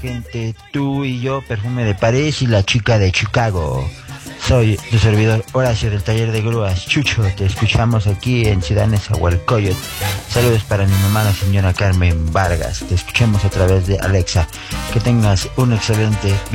gente, tú y yo, Perfume de París y la chica de Chicago. Soy tu servidor Horacio del taller de grúas Chucho. Te escuchamos aquí en Ciudad Nezahualcóyotl. Saludos para mi mamá, la señora Carmen Vargas. Te escuchamos a través de Alexa. Que tengas un excelente